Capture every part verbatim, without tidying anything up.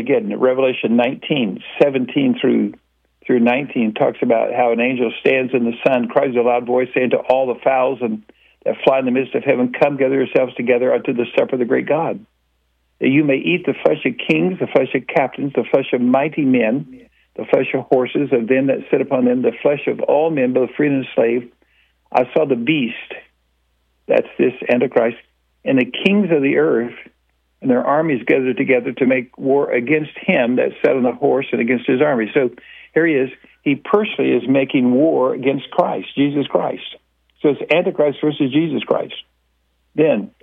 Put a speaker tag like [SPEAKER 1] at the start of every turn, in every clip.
[SPEAKER 1] Again, Revelation nineteen, seventeen through through nineteen talks about how an angel stands in the sun, cries with a loud voice, saying to all the fowls and that fly in the midst of heaven, come gather yourselves together unto the supper of the great God, that you may eat the flesh of kings, the flesh of captains, the flesh of mighty men, the flesh of horses, of them that sit upon them, the flesh of all men, both free and slave. I saw the beast, that's this Antichrist, and the kings of the earth, and their armies gathered together to make war against him that sat on the horse and against his army. So here he is. He personally is making war against Christ, Jesus Christ. So it's Antichrist versus Jesus Christ. Then,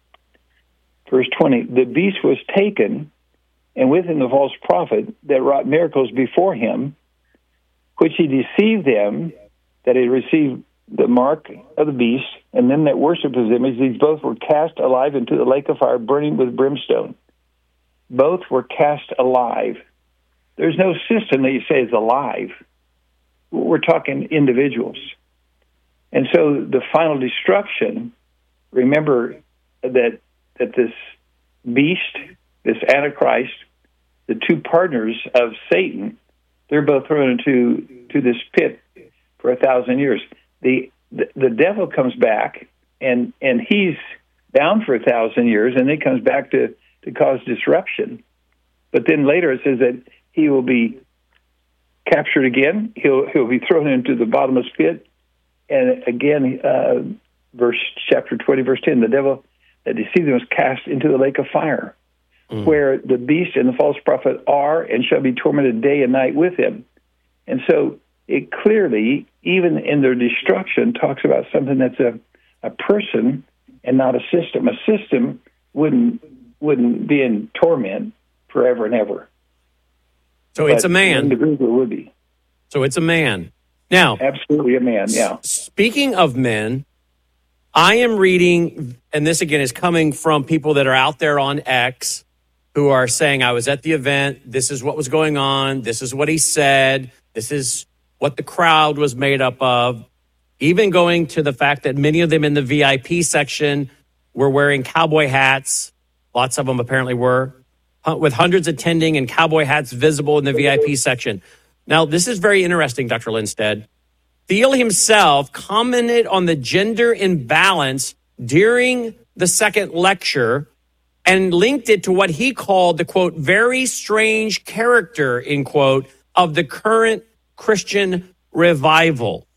[SPEAKER 1] verse twenty, the beast was taken, and with him the false prophet that wrought miracles before him, which he deceived them that had received the mark of the beast, and them that worship his image. These both were cast alive into the lake of fire, burning with brimstone. Both were cast alive. There's no system that you say is alive. We're talking individuals. And so the final destruction, remember that that this beast, this Antichrist, the two partners of Satan, they're both thrown into to this pit for a thousand years. The, the the devil comes back, and and he's bound for a thousand years, and then comes back to, to cause disruption. But then later it says that he will be captured again. He'll he'll be thrown into the bottomless pit. And again, uh, verse chapter twenty, verse ten, the devil that deceived them was cast into the lake of fire, mm. where the beast and the false prophet are and shall be tormented day and night with him. And so it clearly, even in their destruction, talks about something that's a, a person and not a system. A system wouldn't wouldn't be in torment forever and ever.
[SPEAKER 2] So
[SPEAKER 1] but
[SPEAKER 2] it's a man.
[SPEAKER 1] An individual would be.
[SPEAKER 2] So it's a man. Now,
[SPEAKER 1] absolutely a man, yeah.
[SPEAKER 2] Speaking of men, I am reading, and this again is coming from people that are out there on X who are saying, I was at the event, this is what was going on, this is what he said, this is what the crowd was made up of, even going to the fact that many of them in the V I P section were wearing cowboy hats, lots of them apparently were, with hundreds attending and cowboy hats visible in the V I P section. Now, this is very interesting, Doctor Lindstedt. Thiel himself commented on the gender imbalance during the second lecture and linked it to what he called the, quote, very strange character, in quote, of the current Christian revival.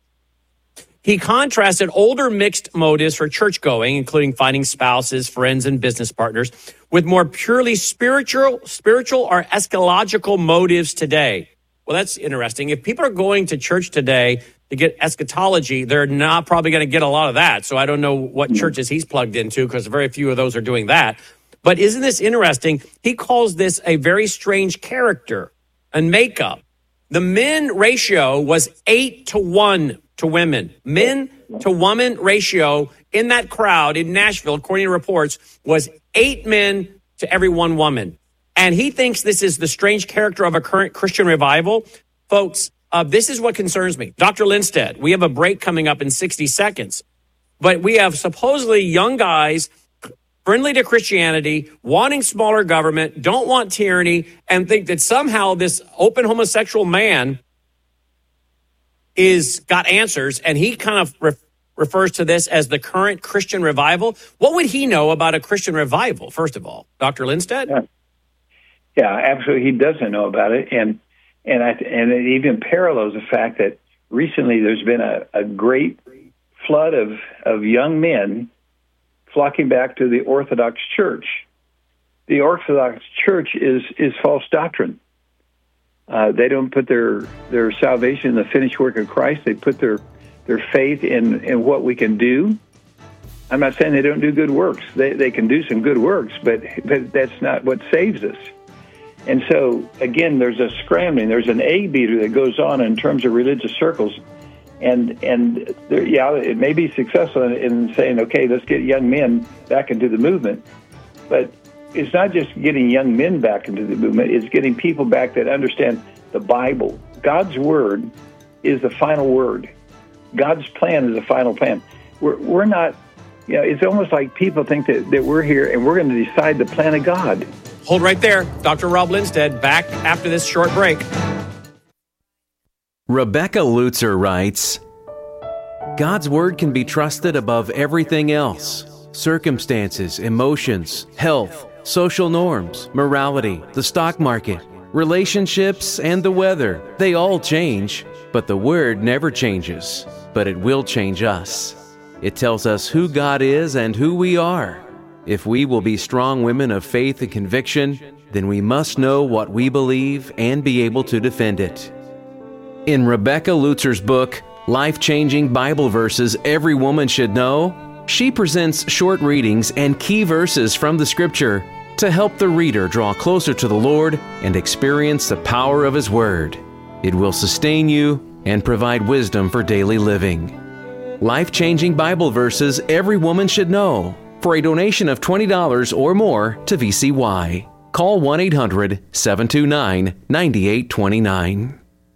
[SPEAKER 2] He contrasted older mixed motives for church-going, including finding spouses, friends, and business partners, with more purely spiritual, spiritual or eschatological motives today. Well, that's interesting. If people are going to church today to get eschatology, they're not probably going to get a lot of that. So I don't know what churches he's plugged into, because very few of those are doing that. But isn't this interesting? He calls this a very strange character and makeup. The men ratio was eight to one to women. Men to woman ratio in that crowd in Nashville, according to reports, was eight men to every one woman. And he thinks this is the strange character of a current Christian revival. Folks, uh, this is what concerns me. Doctor Lindstedt, we have a break coming up in sixty seconds. But we have supposedly young guys friendly to Christianity, wanting smaller government, don't want tyranny, and think that somehow this open homosexual man is got answers, and he kind of re- refers to this as the current Christian revival. What would he know about a Christian revival, first of all? Doctor Lindstedt?
[SPEAKER 1] Yeah. Yeah, absolutely. He doesn't know about it, and and I and it even parallels the fact that recently there's been a, a great flood of, of young men flocking back to the Orthodox Church. The Orthodox Church is is false doctrine. Uh, they don't put their their salvation in the finished work of Christ. They put their their faith in, in what we can do. I'm not saying they don't do good works. They they can do some good works, but but that's not what saves us. And so, again, there's a scrambling. There's an egg beater that goes on in terms of religious circles. And, and there, yeah, it may be successful in, in saying, okay, let's get young men back into the movement. But it's not just getting young men back into the movement. It's getting people back that understand the Bible. God's word is the final word. God's plan is the final plan. We're, we're not, you know, it's almost like people think that, that we're here and we're going to decide the plan of God.
[SPEAKER 2] Hold right there. Doctor Rob Lindsted back after this short break.
[SPEAKER 3] Rebecca Lutzer writes, God's word can be trusted above everything else. Circumstances, emotions, health, social norms, morality, the stock market, relationships, and the weather. They all change, but the word never changes. But it will change us. It tells us who God is and who we are. If we will be strong women of faith and conviction, then we must know what we believe and be able to defend it. In Rebecca Lutzer's book, Life-Changing Bible Verses Every Woman Should Know, she presents short readings and key verses from the Scripture to help the reader draw closer to the Lord and experience the power of His Word. It will sustain you and provide wisdom for daily living. Life-Changing Bible Verses Every Woman Should Know, for a donation of twenty dollars or more to V C Y. Call one eight hundred, seven two nine, nine eight two nine.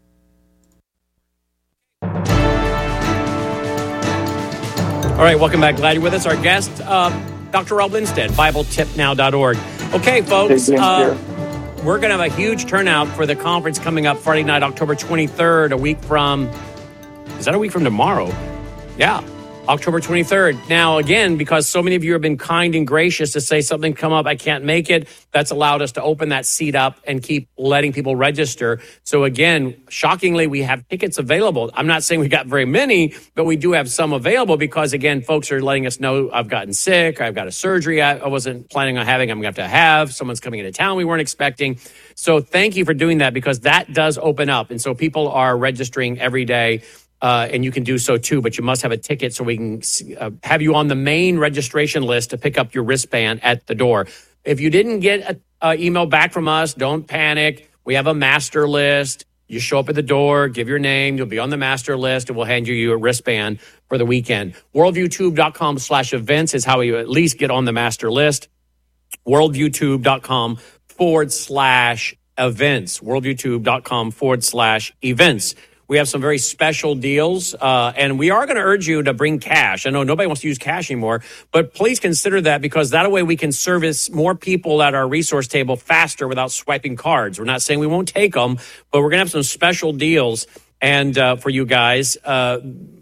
[SPEAKER 2] All right, welcome back. Glad you're with us. Our guest, uh, Doctor Rob Lindsted, Bible Tip Now dot org. Okay, folks, uh, we're going to have a huge turnout for the conference coming up Friday night, October twenty-third, a week from, is that a week from tomorrow? Yeah, October twenty-third. Now, again, because so many of you have been kind and gracious to say something come up, I can't make it, that's allowed us to open that seat up and keep letting people register. So again, shockingly, we have tickets available. I'm not saying we got very many, but we do have some available because, again, folks are letting us know I've gotten sick, I've got a surgery I, I wasn't planning on having, I'm going to have to have, someone's coming into town we weren't expecting. So thank you for doing that because that does open up. And so people are registering every day. Uh, and you can do so too, but you must have a ticket so we can uh, have you on the main registration list to pick up your wristband at the door. If you didn't get an email back from us, don't panic. We have a master list. You show up at the door, give your name, you'll be on the master list, and we'll hand you your wristband for the weekend. worldviewtube.com slash events is how you at least get on the master list. worldviewtube.com forward slash events. worldviewtube.com forward slash events. We have some very special deals, uh, and we are going to urge you to bring cash. I know nobody wants to use cash anymore, but please consider that because that way we can service more people at our resource table faster without swiping cards. We're not saying we won't take them, but we're going to have some special deals and uh, for you guys uh,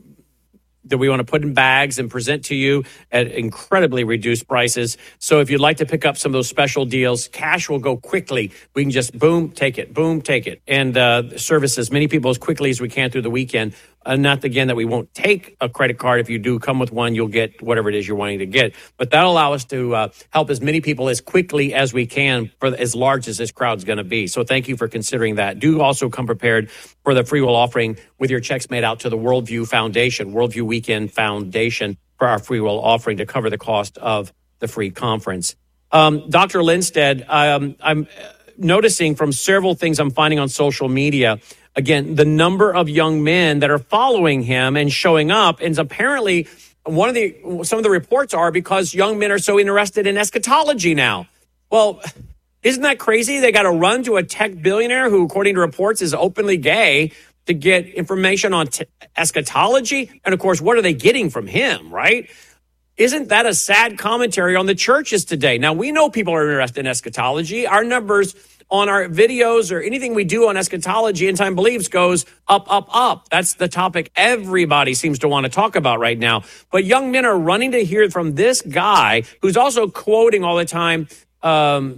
[SPEAKER 2] that we want to put in bags and present to you at incredibly reduced prices. So if you'd like to pick up some of those special deals, cash will go quickly. We can just boom, take it, boom, take it, and uh, service as many people as quickly as we can through the weekend. Uh, not, again, that we won't take a credit card. If you do come with one, you'll get whatever it is you're wanting to get. But that'll allow us to uh, help as many people as quickly as we can for as large as this crowd's going to be. So thank you for considering that. Do also come prepared for the free will offering with your checks made out to the Worldview Foundation, Worldview Weekend Foundation, for our free will offering to cover the cost of the free conference. Um, Doctor Lindsted, um, I'm noticing from several things I'm finding on social media, again, the number of young men that are following him and showing up, and apparently one of the some of the reports are because young men are so interested in eschatology now. Well, isn't that crazy? They got to run to a tech billionaire who, according to reports, is openly gay to get information on t- eschatology. And of course, what are they getting from him, right? Isn't that a sad commentary on the churches today? Now, we know people are interested in eschatology. Our numbers on our videos or anything we do on eschatology, End Time Beliefs, goes up, up, up. That's the topic everybody seems to want to talk about right now. But young men are running to hear from this guy who's also quoting all the time um,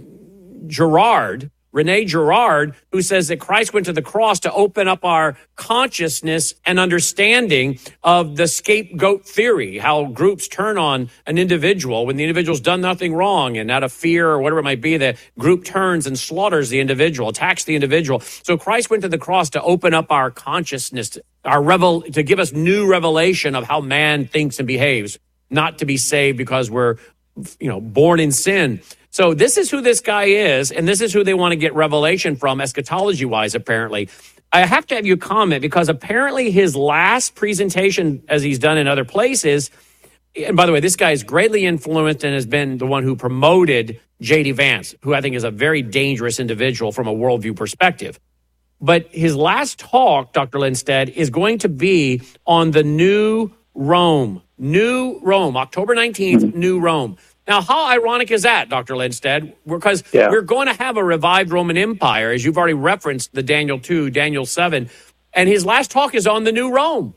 [SPEAKER 2] Girard, Rene Girard, who says that Christ went to the cross to open up our consciousness and understanding of the scapegoat theory, how groups turn on an individual when the individual's done nothing wrong, and out of fear or whatever it might be, the group turns and slaughters the individual, attacks the individual. So Christ went to the cross to open up our consciousness, our revel, to give us new revelation of how man thinks and behaves, not to be saved because we're, you know, born in sin. So this is who this guy is, and this is who they want to get revelation from, eschatology-wise, apparently. I have to have you comment, because apparently his last presentation, as he's done in other places, and by the way, this guy is greatly influenced and has been the one who promoted J D Vance, who I think is a very dangerous individual from a worldview perspective. But his last talk, Doctor Lindsted, is going to be on the New Rome. New Rome, October nineteenth, New Rome. Now, how ironic is that, Doctor Lindstedt? Because
[SPEAKER 1] yeah.
[SPEAKER 2] we're going to have a revived Roman Empire, as you've already referenced the Daniel two, Daniel seven, and his last talk is on the new Rome.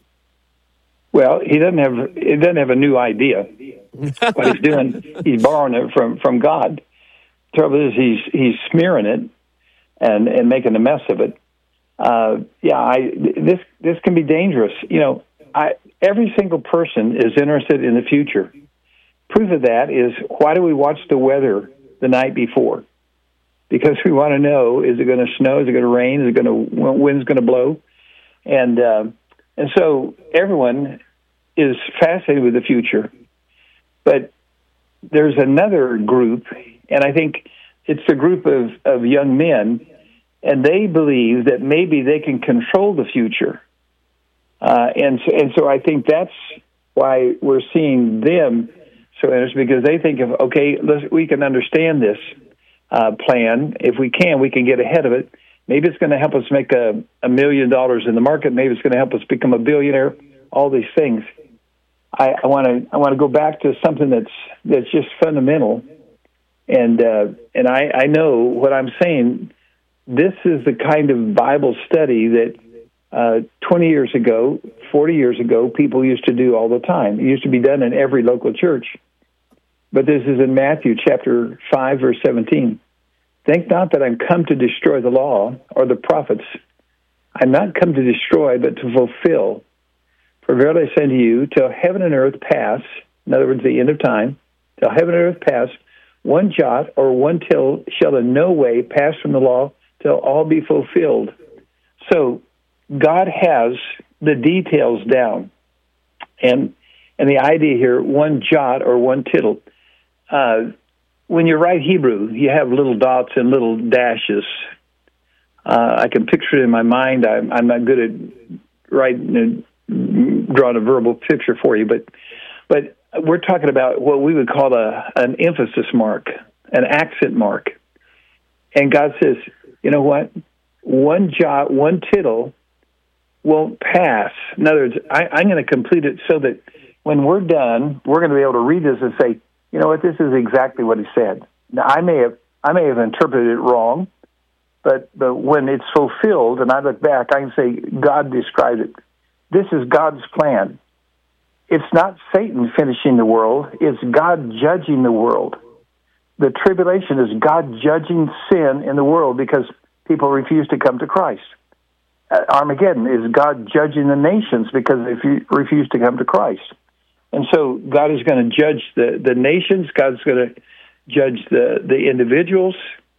[SPEAKER 1] Well, he doesn't have he doesn't have a new idea. What he's doing, he's borrowing it from, from God. The trouble is, he's he's smearing it and, and making a mess of it. Uh, yeah, I this this can be dangerous. You know, I every single person is interested in the future. Proof of that is, why do we watch the weather the night before? Because we want to know, is it going to snow? Is it going to rain? Is it going to wind's going to blow? And uh, and so everyone is fascinated with the future. But there's another group, and I think it's a group of, of young men, and they believe that maybe they can control the future. Uh, and so, and so I think that's why we're seeing them so interested, because they think of, okay, let's, we can understand this uh, plan. If we can, we can get ahead of it. Maybe it's going to help us make a, a million dollars in the market. Maybe it's going to help us become a billionaire. All these things. I want to I want to go back to something that's that's just fundamental, and uh, and I, I know what I'm saying. This is the kind of Bible study that uh, twenty years ago, forty years ago, people used to do all the time. It used to be done in every local church. But this is in Matthew chapter five, verse seventeen. Think not that I'm come to destroy the law or the prophets. I'm not come to destroy, but to fulfill. For verily I say unto you, till heaven and earth pass, in other words, the end of time, till heaven and earth pass, one jot or one tittle shall in no way pass from the law till all be fulfilled. So God has the details down. And and the idea here, one jot or one tittle. Uh, when you write Hebrew, you have little dots and little dashes. Uh, I can picture it in my mind. I'm, I'm not good at writing, uh, drawing a verbal picture for you, but but we're talking about what we would call a an emphasis mark, an accent mark. And God says, you know what? One jot, one tittle won't pass. In other words, I, I'm going to complete it so that when we're done, we're going to be able to read this and say, you know what, this is exactly what he said. Now, I may have I may have interpreted it wrong, but, but when it's fulfilled and I look back, I can say God described it. This is God's plan. It's not Satan finishing the world. It's God judging the world. The tribulation is God judging sin in the world because people refuse to come to Christ. Uh, Armageddon is God judging the nations because they refuse to come to Christ. And so God is going to judge the, the nations. God's going to judge the, the individuals.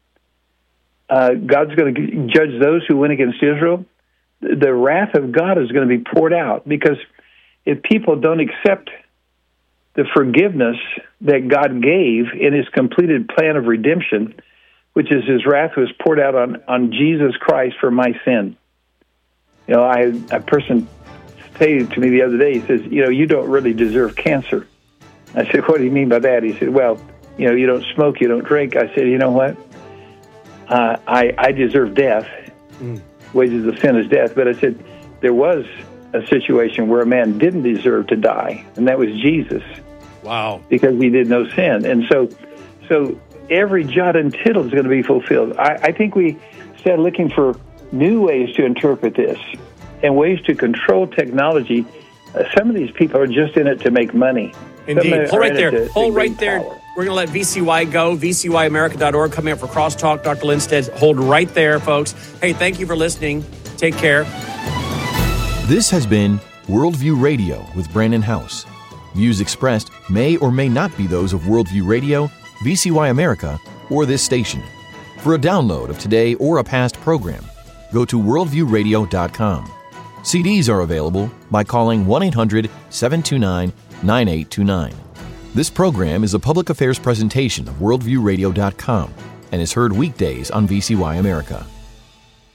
[SPEAKER 1] Uh, God's going to judge those who went against Israel. The wrath of God is going to be poured out because if people don't accept the forgiveness that God gave in his completed plan of redemption, which is his wrath was poured out on, on Jesus Christ for my sin. You know, I had a person say to me the other day, he says, you know, you don't really deserve cancer. I said, what do you mean by that? He said, well, you know, you don't smoke, you don't drink. I said, you know what? Uh, I, I deserve death. Mm. Wages of sin is death. But I said, there was a situation where a man didn't deserve to die, and that was Jesus.
[SPEAKER 2] Wow. Because
[SPEAKER 1] he did no sin. And so so every jot and tittle is going to be fulfilled. I, I think we started looking for new ways to interpret this and ways to control technology. Uh, some of these people are just in it to make money.
[SPEAKER 2] Indeed. Hold right there. To, Hold to right there. Power. We're going to let V C Y go. V C Y America dot org coming up for Crosstalk. Doctor Lindstedt, hold right there, folks. Hey, thank you for listening. Take care.
[SPEAKER 4] This has been Worldview Radio with Brandon House. Views expressed may or may not be those of Worldview Radio, V C Y America, or this station. For a download of today or a past program, go to worldview radio dot com. C Ds are available by calling one eight hundred seven two nine nine eight two nine. This program is a public affairs presentation of worldview radio dot com and is heard weekdays on V C Y America.